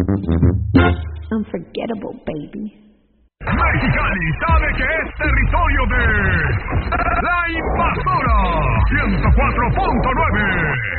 Unforgettable, baby. Mexicali sabe que es territorio de La Invasora 104.9.